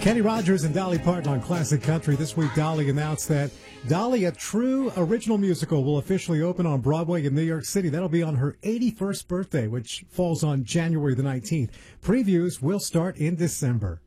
Kenny Rogers and Dolly Parton on Classic Country. This week, Dolly announced that Dolly, a true original musical, will officially open on Broadway in New York City. That'll be on her 81st birthday, which falls on January the 19th. Previews will start in December.